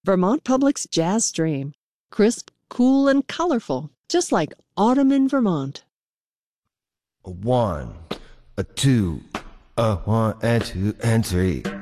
Vermont Public's Jazz Stream. Crisp, cool, and colorful, just like autumn in Vermont. A one, a two, a one and two and three.